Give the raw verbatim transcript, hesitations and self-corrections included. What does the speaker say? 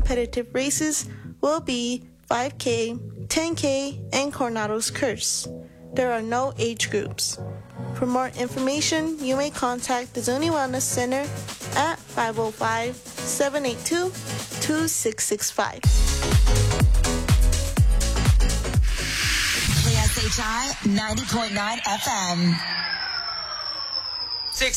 competitive races will be five K, ten K, and Coronado's Curse. There are no age groups. For more information, you may contact the Zuni Wellness Center at five oh five, seven eight two, two six six five. K S H I ninety point nine F M.